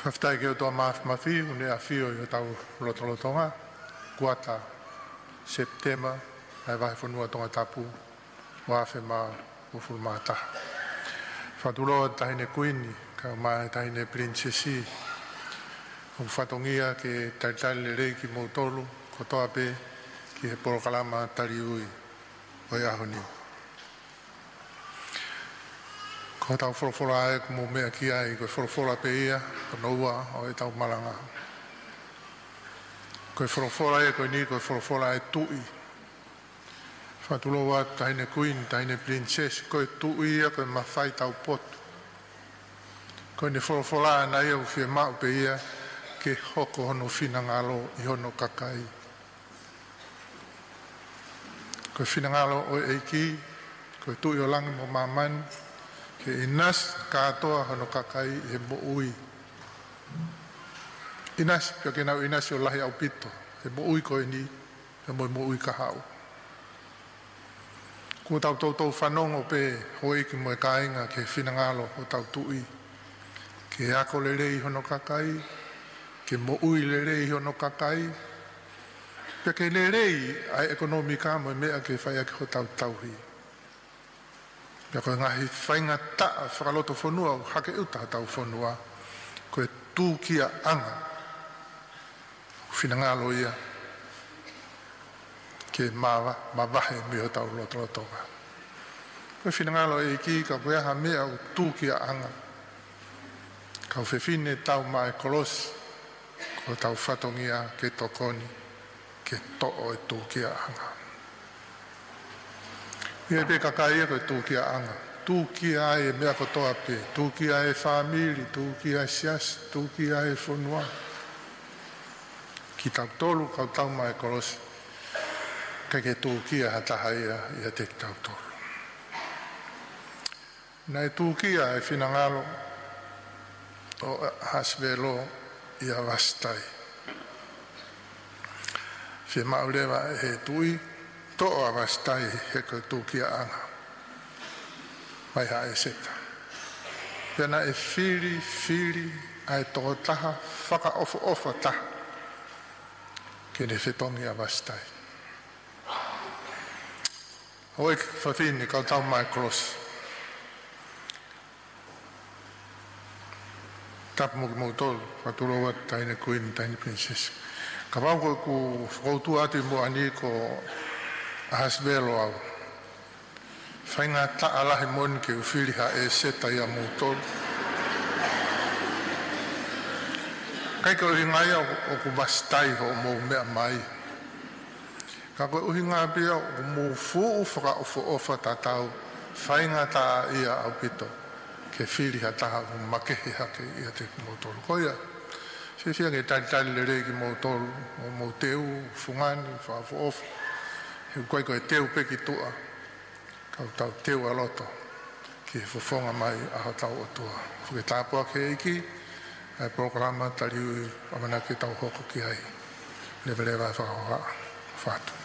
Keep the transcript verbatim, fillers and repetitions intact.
Whaftai ke o toa maaf mawhi, une a whio i o tau lotolotonga, kuata September, ai wahi whanua tonga tapu, wafe ma ufuru mātaha. Whatuloa tahine kuini, ka mai tahine princesi, o whatongia ke taitali le rei ki mautolu, ko toa pe ki he porokalama tari ui, o i ahoni. Ko tau wholawhola ai ko mō mea ki ai, ko wholawhola pe ia, ko noua o e tau malanga. Ko wholawhola e ko ni, ko wholawhola e tui. Whatuloa tahine queen, tahine princess, ko e tui ia, ko e mawhai tau potu. Ko ni wholawhola na ia u whia mau pe ia, ke hoko hono whinangalo i hono kakai. Ko e whinangalo o e ki, ko e tui o langi mo mamani, ke inas katoa hono kakai he mo ui. Inas, pia ke nau inas o lahi au pito, he mo ui ko e ni, he mo mo ui kahau. Kua tau tau tau whanongo pe hoi ki mo e kāinga ke whinangalo o tau tui. Ke ako le rei hono kakai, ke mo ui le rei hono kakai, pia ke le rei ai ekonomika mo e mea ke whaia ke ho tau tauhi. Pia koe ngahi whainga taa whakaloto whanua o hake uta tau whanua, koe tū kia anga, whinangalo ia, ke mawa, mawahe mi o tau loto lotonga. Koe whinangalo e ki ka koe aha mea o tū kia anga, kau whewhine tau mai kolosi, ko tau whatongia ke tokoni, ke to'o e tū kia anga. Ia pe kakaia koe tūkia anga. Tūkia e mea kotoa pe. Tūkia e whamiri, tūkia e sias, tūkia e whanua. Ki tau tolu, kau tau mai kolosi. Kai ke tūkia hataha ia, ia te ki tau tolu. Nei tūkia e whinangalo o Hasvelo ia wastai. Whia maurewa e tui, toa wastai he koe tūkia anga. Mai ha e seta. Pena e whiri, whiri, ai tō taha, whaka ofa ofa taha. Kene whetongi a wastai. Hoi whawhini kau tau mai kolosi. Tapu mo ki mau tolu, whaturoa taine kuini, taine princess. Ka wau koe ku whakautu ati mo ani ko Hasvelo au. Whainga taa lahi moni ke uwhiriha e seta ia mūtolu. Kai ka uhi ngai au o ku wastai ho mō mea mai. Ka koe uhi ngai pia o mō fuu whaka ofa ofa tatau. Whainga taa ia au pito. Ke whiriha taha o makehi hake ia te mūtolu. Koia, whiwhia ke taitali le rei ki mūtolu. O mō teu, fungani, whaafo ofa. He koe koe teu peki tua, kau tau teu aloto, ki he whawhonga mai aho tau o tua. Whuke tāpua ke eiki, ai programa tari ui amana ki tau hoko ki ai. Lewe lewa e whakahoha, whātu.